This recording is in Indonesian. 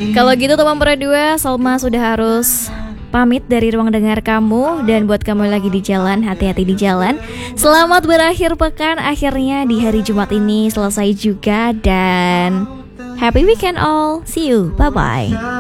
Kalau gitu teman berdua, Salma sudah harus pamit dari ruang dengar kamu. Dan buat kamu lagi di jalan, hati-hati di jalan. Selamat berakhir pekan. Akhirnya di hari Jumat ini selesai juga. Dan happy weekend all. See you, bye-bye.